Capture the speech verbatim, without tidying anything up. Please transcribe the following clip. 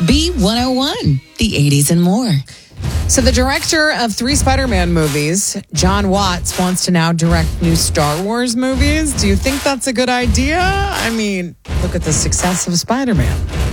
B one oh one, the eighties and more. So the director of three Spider-Man movies, John Watts, wants to now direct new Star Wars movies. Do you think that's a good idea? I mean, look at the success of Spider-Man.